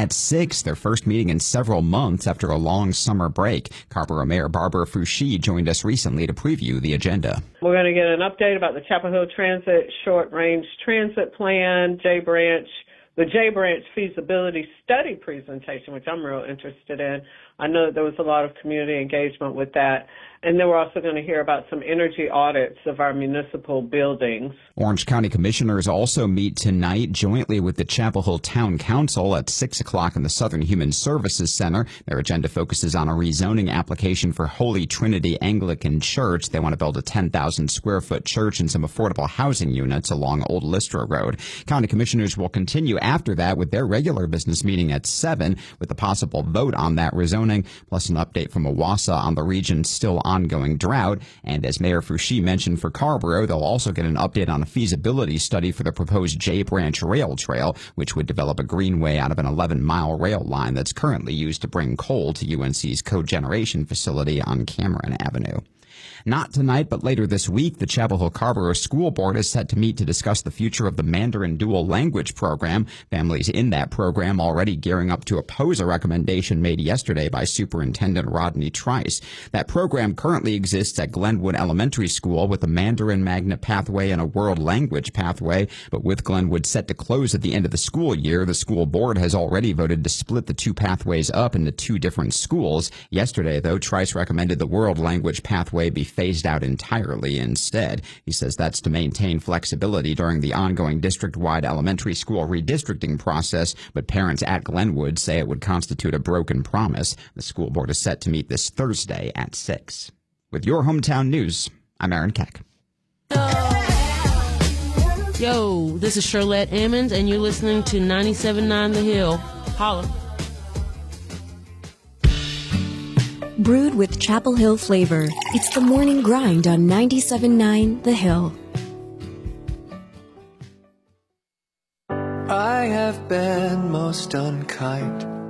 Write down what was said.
at 6, their first meeting in several months after a long summer break. Carrboro Mayor Barbara Foushee joined us recently to preview the agenda. We're going to get an update about the Chapel Hill Transit Short-Range Transit Plan, the J Branch feasibility study presentation, which I'm real interested in. I know that there was a lot of community engagement with that. And then we're also going to hear about some energy audits of our municipal buildings. Orange County commissioners also meet tonight jointly with the Chapel Hill Town Council at 6 o'clock in the Southern Human Services Center. Their agenda focuses on a rezoning application for Holy Trinity Anglican Church. They want to build a 10,000 square foot church and some affordable housing units along Old Lystra Road. County commissioners will continue after that with their regular business meeting at 7 with a possible vote on that rezoning, plus an update from Owasso on the region's still ongoing drought. And as Mayor Foushee mentioned for Carrboro, they'll also get an update on a feasibility study for the proposed J Branch Rail Trail, which would develop a greenway out of an 11-mile rail line that's currently used to bring coal to UNC's cogeneration facility on Cameron Avenue. Not tonight, but later this week, the Chapel Hill Carrboro School Board is set to meet to discuss the future of the Mandarin Dual Language Program. Families in that program already gearing up to oppose a recommendation made yesterday by Superintendent Rodney Trice. That program currently exists at Glenwood Elementary School with a Mandarin Magnet pathway and a World Language pathway, but with Glenwood set to close at the end of the school year, the school board has already voted to split the two pathways up into two different schools. Yesterday, though, Trice recommended the World Language pathway be phased out entirely instead. He says that's to maintain flexibility during the ongoing district-wide elementary school redistricting process, but parents at Glenwood say it would constitute a broken promise. The school board is set to meet this Thursday at 6. With your hometown news, I'm Aaron Keck. Yo, this is Charlotte Emmons, and you're listening to 97.9 The Hill. Holla. Brewed with Chapel Hill flavor, it's the morning grind on 97.9 The Hill. I have been most unkind.